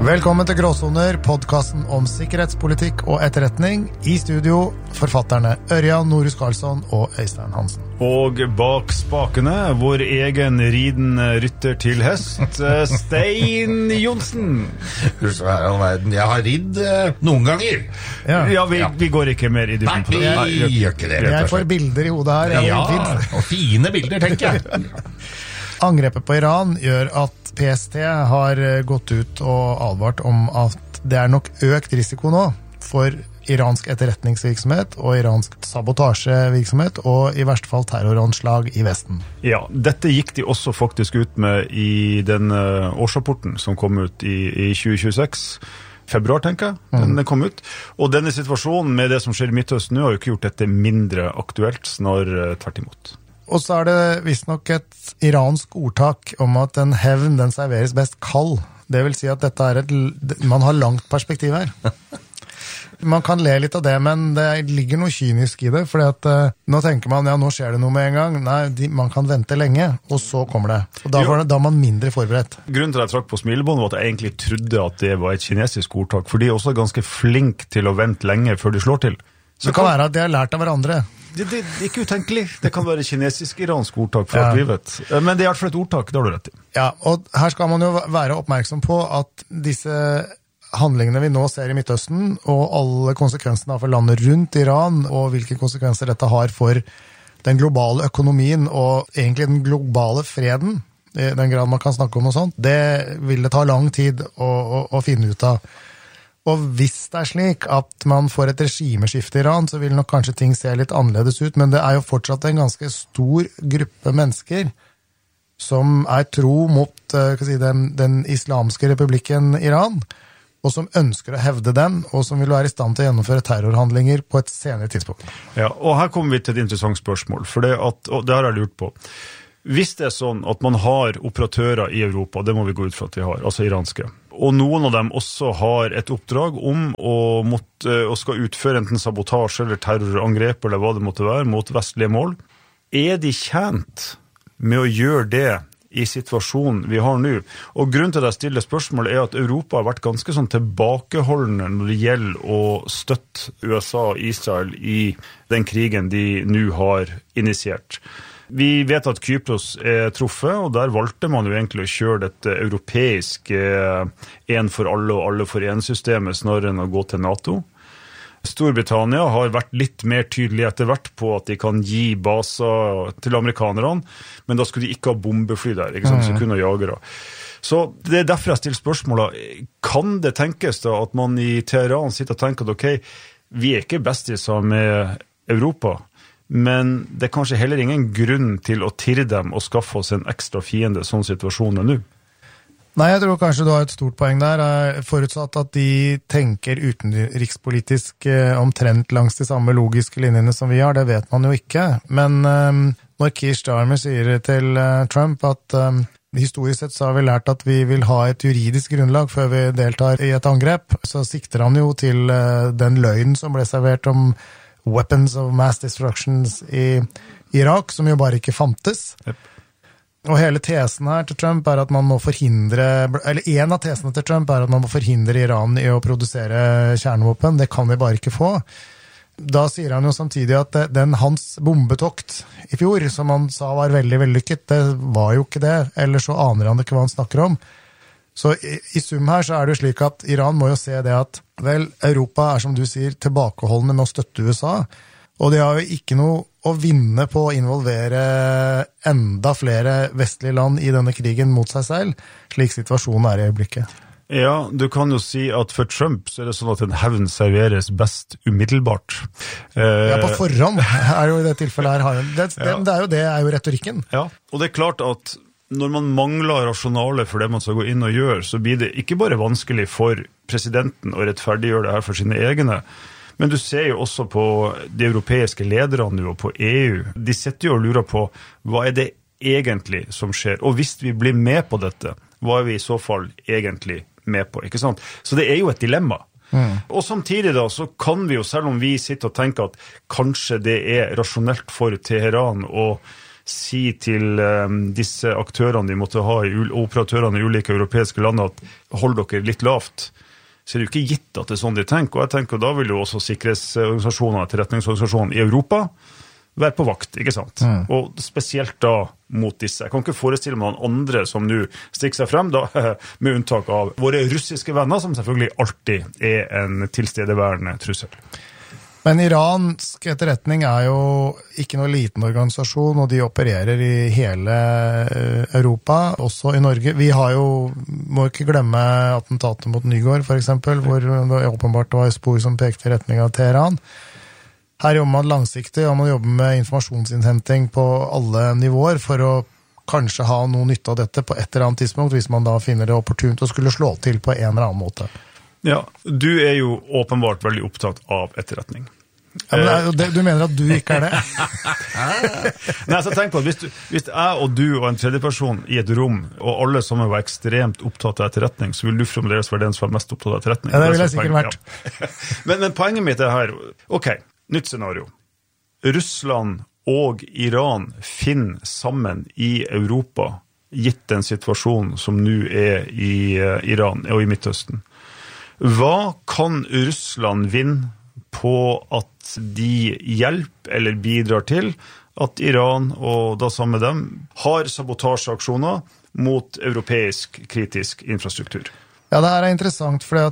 Velkommen til Gråsoner, podcasten om sikkerhetspolitikk og etterretning. I studio, forfatterne Ørjan Norhus Karlsson og Øystein Hansen. Og bak spakene, vår egen riden rytter til hest, Stein Johnsen. Jeg har ridd noen ganger. Ja, vi går ikke mer i dybden på det. Nei, vi gjør ikke det. Jeg får bilder i hodet her. Ja, og fine bilder, tenker jeg. Angrepet på Iran gjør at PST har gått ut og advart om at det er nok økt risiko nå for iransk etterretningsvirksomhet og iransk sabotasjevirksomhet og i verste fall terroranslag i Vesten. Ja, dette gikk de også faktisk ut med i den årsrapporten som kom ut i 2026. Februar, tenker jeg, den kom ut. Og denne situasjonen med det som skjer i Midtøsten nå har jo ikke gjort dette mindre aktuelt, snarere tvert imot. Og så er det visstnok et iransk ordtak om at en hevn, den serveres best kald. Det vil si at dette er man har langt perspektiv her. Man kan le litt av det, men det ligger noe kynisk i det, fordi at nå tenker man, ja, nå skjer det noe med en gang. Nei, man kan vente lenge, og så kommer det. Og da er man mindre forberedt. Grunnen til at jeg trakk på smilebåndet var at jeg egentlig trodde at det var et kinesisk ordtak, for de er også ganske flink til å vente lenge før de slår til. Så det kan være at de har lært av hverandre. Det er ikke utenkelig. Det kan være kinesisk-iransk ordtak for alt vi vet. Men det er i hvert fall et ordtak, det har du rett i. Ja, og her skal man jo være oppmerksom på at disse handlingene vi nå ser i Midtøsten, og alle konsekvensene for landet rundt Iran, og hvilke konsekvenser dette har for den globale økonomien, og egentlig den globale freden, i den grad man kan snakke om noe sånt, det vil det ta lang tid å finne ut av. Og hvis det er slik at man får et regimeskifte i Iran, så vil nok kanskje ting se litt annerledes ut, men det er jo fortsatt en ganske stor gruppe mennesker som er tro mot den islamske republikken Iran, og som ønsker å hevde den, og som vil være i stand til å gjennomføre terrorhandlinger på et senere tidspunkt. Ja, og her kommer vi til et interessant spørsmål, for og det har jeg lurt på. Hvis det er sånn at man har operatører i Europa, det må vi gå ut fra at de har, altså iranske, og noen av dem også har et oppdrag om å skal utføre enten sabotasje eller terrorangrep eller hva det måtte være mot vestlige mål, er de tjent med å gjøre det i situasjonen vi har nå? Og grunnen til at jeg stiller spørsmålet er at Europa har vært ganske sånn tilbakeholdende når det gjelder å støtte USA og Israel i den krigen de nå har initiert. Vi vet at Kypros er truffet, og der valgte man jo egentlig å kjøre dette europeiske en for alle og alle for en-systemet snarere enn å gå til NATO. Storbritannia har vært litt mer tydelig etter hvert på at de kan gi baser til amerikanerne, men da skulle de ikke ha bombefly der, ikke sant, så kunne jagere. Så det er derfor jeg stiller spørsmålet, kan det tenkes da at man i Teheran sitter og tenker at ok, vi er ikke bestiser med Europa, men det er kanskje heller ingen grunn til å tirre dem og skaffe oss en ekstra fiende, sånn situasjonen er nå? Nei, jeg tror kanskje du har et stort poeng der, forutsatt at de tenker utenrikspolitisk omtrent langs de samme logiske linjene som vi har, det vet man jo ikke. Men når Keir Starmer sier til Trump at historisk sett så har vi lært at vi vil ha et juridisk grunnlag før vi deltar i et angrep, så sikter han jo til den løgnen som ble servert om weapons of mass destructions i Irak, som jo bare ikke fantes. Yep. Og hele tesen her til Trump er at man må forhindre, eller en av tesene til Trump er at man må forhindre Iran i å produsere kjernevåpen. Det kan vi bare ikke få. Da sier han jo samtidig at den hans bombetokt i fjor, som han sa var veldig vellykket, det var jo ikke det, eller så aner han ikke hva han snakker om. Så i sum her så er det jo slik at Iran må jo se det at, vel, Europa er som du sier tilbakeholdende med å støtte USA, og de har jo ikke noe å vinne på å involvere enda flere vestlige land i denne krigen mot seg selv, slik situasjonen er i øyeblikket. Ja, du kan jo si at for Trump så er det sånn at en hevn serveres best umiddelbart. Ja, på forhånd er jo i det tilfellet her. Det er jo retorikken. Ja, og det er klart at når man mangler rasjonale for det man skal gå inn og gjøre, så blir det ikke bare vanskelig for presidenten å rettferdiggjøre det her for sine egne, men du ser jo også på de europeiske lederne og på EU. De sitter jo og lurer på hva er det egentlig som skjer, og hvis vi blir med på dette, hva er vi i så fall egentlig med på, ikke sant? Så det er jo et dilemma. Og samtidig da, så kan vi jo, selv om vi sitter og tenker at kanskje det er rasjonelt for Teheran å si til disse aktørene de måtte ha, operatørene i ulike europeiske land, at hold dere litt lavt, så det jo ikke gitt at det sånn de tenker. Og jeg tenker, da vil jo også sikkerhetsorganisasjoner, etterretningsorganisasjoner i Europa være på vakt, ikke sant? Og spesielt da mot disse. Jeg kan ikke forestille meg noen andre som nå stikker seg frem, da, med unntak av våre russiske venner, som selvfølgelig alltid en tilstedeværende trussel. Men iransk etterretning jo ikke noe liten organisasjon, og de opererer i hele Europa, også i Norge. Vi har jo, må ikke glemme attentatet mot Nygård, for eksempel, hvor det åpenbart var spor som pekte i retning av Teheran. Her jobber man langsiktig, og man jobber med informasjonsinnhenting på alle nivåer for å kanskje ha noe nytte av dette på et eller annet tidspunkt, hvis man da finner det opportunt å skulle slå til på en eller annen måte. Ja, du jo åpenbart veldig opptatt av etterretning. Ja, men du mener at du ikke det? Nei, så tenk på at hvis jeg og du og en tredjeperson i et rom, og alle sammen var ekstremt opptatt av etterretning, så vil du fremdeles være den som var mest opptatt av etterretning. Ja, det vil jeg sikkert vært. Ja. Men poenget mitt her, ok, nytt scenario. Russland og Iran finner sammen i Europa, gitt den situasjonen som nå i Iran og i Midtøsten. Hva kan Russland vinne på at de hjelper eller bidrar til at Iran, og da sammen med dem, har sabotasjeaksjoner mot europeisk kritisk infrastruktur? Ja, det her interessant, for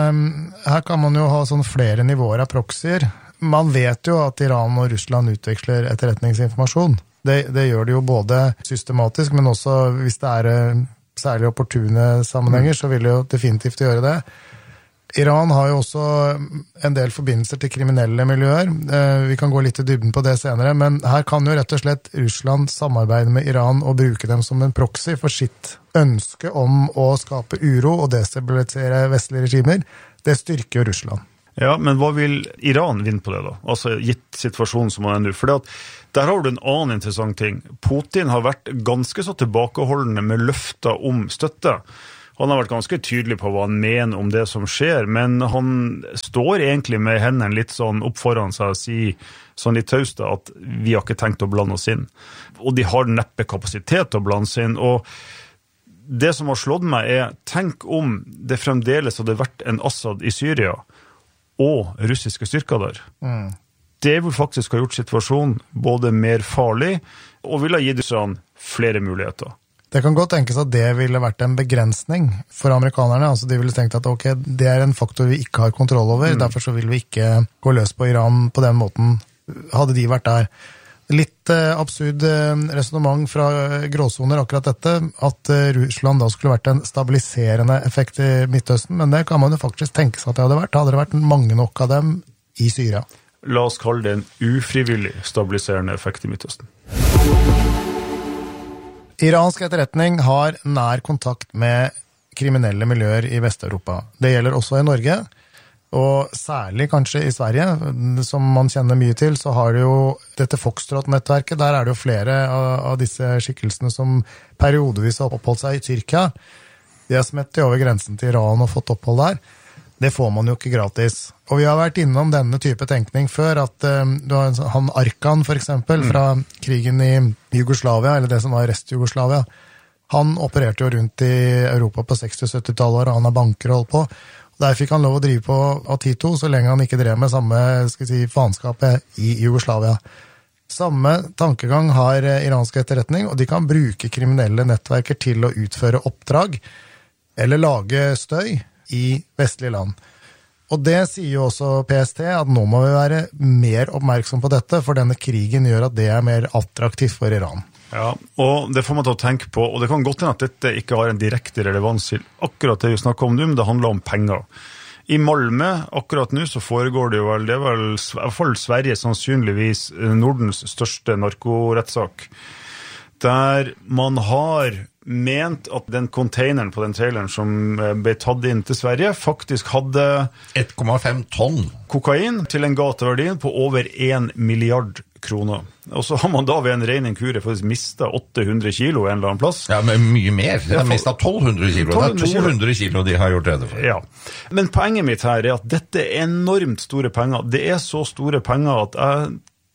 her kan man jo ha sånn flere nivåer av proxyer. Man vet jo at Iran og Russland utveksler etterretningsinformasjon. Det gjør det jo både systematisk, men også hvis det særlig opportune sammenhenger, så vil det jo definitivt gjøre det. Iran har jo også en del forbindelser til kriminelle miljøer. Vi kan gå litt i dybden på det senere, men her kan jo rett og slett Russland samarbeide med Iran og bruke dem som en proxy for sitt ønske om å skape uro og destabilisere vestlige regimer. Det styrker jo Russland. Ja, men hva vil Iran vinne på det da? Altså gitt situasjonen som man nå. For der har du en annen interessant ting. Putin har vært ganske så tilbakeholdende med løfter om støtte. Han har vært ganske tydelig på hva han mener om det som skjer, men han står egentlig med hendene litt sånn opp foran seg og sier sånn litt taust at vi har ikke tenkt å blande oss inn. Og de har neppe kapasitet til å blande seg inn. Og det som har slått meg tenk om det fremdeles hadde vært en Assad i Syria, og russiske styrker der. Det vil faktisk ha gjort situasjonen både mer farlig, og vil ha gitt sånn flere muligheter. Det kan godt tenkes at det ville vært en begrensning for amerikanerne. Altså de ville tenkt at ok, det en faktor vi ikke har kontroll over, derfor så vil vi ikke gå løs på Iran på den måten, hadde de vært der. Litt absurd resonemang fra gråsoner akkurat dette, at Russland da skulle vært en stabiliserende effekt i Midtøsten, men det kan man jo faktisk tenke seg at det hadde vært. Hadde det vært mange nok av dem i Syria. La oss kalle det en ufrivillig stabiliserende effekt i Midtøsten. Iransk etterretning har nær kontakt med kriminelle miljøer i Vest-Europa. Det gjelder også i Norge, og særlig kanskje i Sverige, som man kjenner mye til, så har det jo dette Foxtrot-nettverket, der det jo flere av disse skikkelsene som periodevis har oppholdt seg i Tyrkia. De har smettet over grensen til Iran og fått opphold der. Det får man jo ikke gratis. Og vi har vært innom denne type tenkning før, at du har han Arkan for eksempel, fra krigen i Jugoslavia, eller det som var rest-Jugoslavia. Han opererte jo rundt i Europa på 60-70-tallet, og han har banker og holdt på. Der fikk han lov å drive på av Tito, så lenge han ikke drev med samme faenskapet i Jugoslavia. Samme tankegang har iransk etterretning, og de kan bruke kriminelle nettverker til å utføre oppdrag, eller lage støy i vestlige land. Og det sier jo også PST, at nå må vi være mer oppmerksom på dette, for denne krigen gjør at det mer attraktivt for Iran. Ja, og det får man til å tenke på, og det kan godt hende at dette ikke har en direkte relevans til akkurat det vi snakker om nå, men det handler om penger. I Malmö, akkurat nå, så foregår det jo vel, det vel i hvert fall Sverige sannsynligvis Nordens største narkorettssak, der man har ment at den containeren på den traileren som ble tatt inn til Sverige faktisk hadde 1,5 tonn kokain til en gateverdien på over 1 milliard kroner. Og så har man da ved en ren inkurie faktisk mistet 800 kilo en eller annen plass. Ja, men mye mer. De har mistet 1200 kilo. Det 200 kilo de har gjort rede for. Ja. Men poenget mitt her at dette enormt store penger. Det så store penger at jeg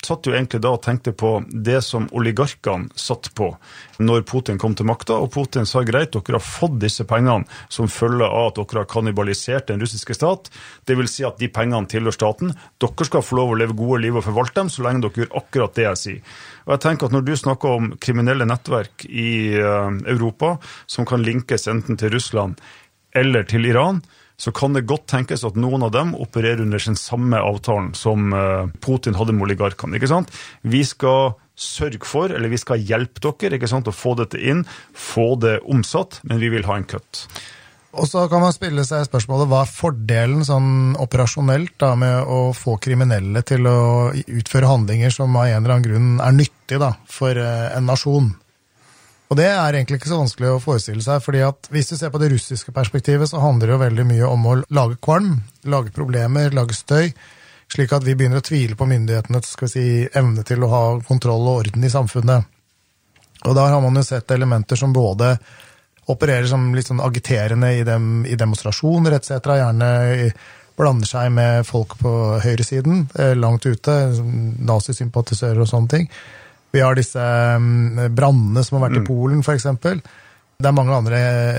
satt jo egentlig da og tenkte på det som oligarkene satt på når Putin kom til makta, og Putin sa greit, dere har fått disse pengene som følger av at dere har kannibalisert den russiske stat. Det vil si at de pengene tilhører staten. Dere skal få lov å leve gode liv og forvalte dem, så lenge dere gjør akkurat det jeg sier. Og jeg tenker at når du snakker om kriminelle nettverk i Europa, som kan linkes enten til Russland eller til Iran, så kan det godt tenkes at noen av dem opererer under sin samme avtalen som Putin hadde med oligarkene, ikke sant? Vi skal sørge for, eller vi skal hjelpe dere, ikke sant, å få dette inn, få det omsatt, men vi vil ha en kutt. Og så kan man spille seg spørsmålet, hva fordelen sånn operasjonelt da, med å få kriminelle til å utføre handlinger som av en eller annen grunn nyttig da, for en nasjon? Og det egentlig ikke så vanskelig å forestille seg, fordi at hvis du ser på det russiske perspektivet, så handler det jo veldig mye om å lage kvalm, lage problemer, lage støy, slik at vi begynner å tvile på myndighetenes evne til å ha kontroll og orden i samfunnet. Og der har man jo sett elementer som både opererer som litt sånn agiterende i demonstrasjoner, etc., gjerne blander seg med folk på høyresiden, langt ute, nazisympatisører og sånne ting. Vi har disse brandene som har vært i Polen, for eksempel. Det mange andre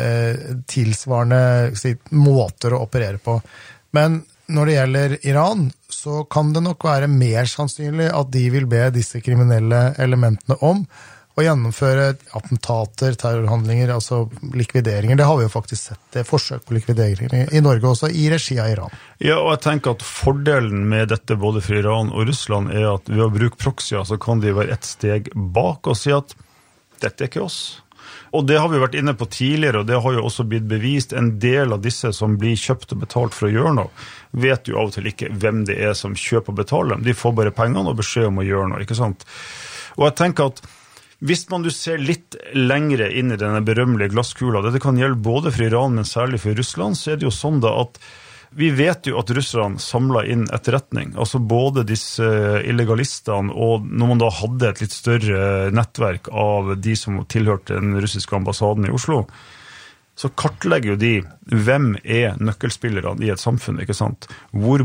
tilsvarende måter å operere på. Men når det gjelder Iran, så kan det nok være mer sannsynlig at de vil be disse kriminelle elementene om å gjennomføre attentater, terrorhandlinger, altså likvideringer. Det har vi jo faktisk sett, det forsøk på likvideringer i Norge også, i regi av Iran. Ja, og jeg tenker at fordelen med dette både for Iran og Russland er at ved å bruke proxyer så kan de være et steg bak og si at dette ikke oss. Og det har vi vært inne på tidligere, og det har jo også blitt bevist. En del av disse som blir kjøpt og betalt for å gjøre noe, vet jo av og til ikke hvem det er som kjøper og betaler dem. De får bare pengene og beskjed om å gjøre noe, ikke sant? Og jeg tenker at hvis du ser litt lengre inn i denne berømmelige glasskula, det kan gjelde både for Iran, men særlig for Russland, så er det jo sånn da at vi vet jo at russerne samlet inn etterretning, altså både disse illegalistene, og når man da hadde et litt større nettverk av de som tilhørte den russiske ambassaden i Oslo, så kartlegger jo de hvem nøkkelspillerne i et samfunn, ikke sant? Hvor